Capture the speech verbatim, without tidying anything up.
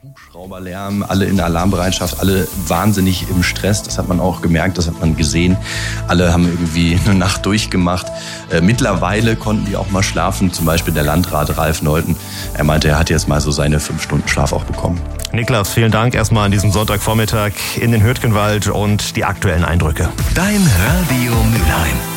Hubschrauberlärm, alle in Alarmbereitschaft, alle wahnsinnig im Stress. Das hat man auch gemerkt, das hat man gesehen. Alle haben irgendwie eine Nacht durchgemacht. Äh, mittlerweile konnten die auch mal schlafen, zum Beispiel der Landrat Ralf Neuten. Er meinte, er hat jetzt mal so seine fünf Stunden Schlaf auch bekommen. Niklas, vielen Dank erstmal an diesem Sonntagvormittag in den Hürtgenwald und die aktuellen Eindrücke. Dein Radio Mülheim.